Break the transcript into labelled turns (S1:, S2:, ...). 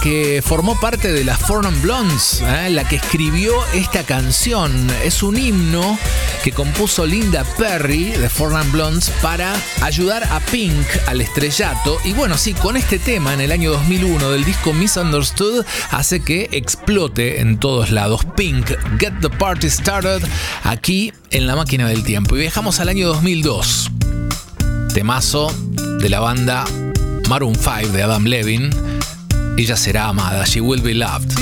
S1: que formó parte de las Four Non Blondes, la que escribió esta canción. Es un himno que compuso Linda Perry de Four Non Blondes para ayudar a Pink al estrellato. Y bueno, sí, con este tema en el año 2001 del disco Misunderstood hace que explote en todos lados. Pink, Get the Party Started, aquí en La Máquina del Tiempo. Y viajamos al año 2002. Temazo de la banda Maroon 5 de Adam Levine. Ella será amada, She Will Be Loved.